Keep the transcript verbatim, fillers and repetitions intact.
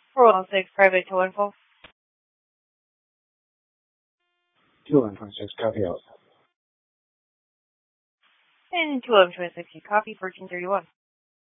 four one six, private two one four. two one twenty-six, copy out. And two eleven twenty-six, you copy fourteen thirty-one.